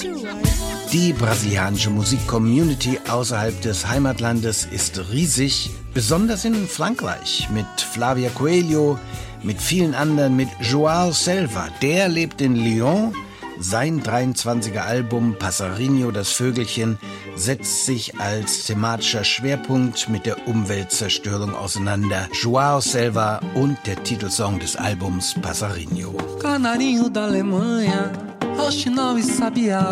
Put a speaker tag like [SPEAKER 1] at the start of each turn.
[SPEAKER 1] Die brasilianische Musikcommunity außerhalb des Heimatlandes ist riesig, besonders in Frankreich, mit Flavia Coelho, mit vielen anderen, mit João Selva. Der lebt in Lyon. Sein 23er Album Passarinho, das Vögelchen, setzt sich als thematischer Schwerpunkt mit der Umweltzerstörung auseinander. João Selva und der Titelsong des Albums Passarinho.
[SPEAKER 2] Canarinho da Alemanha, Roxinol e Sabiá.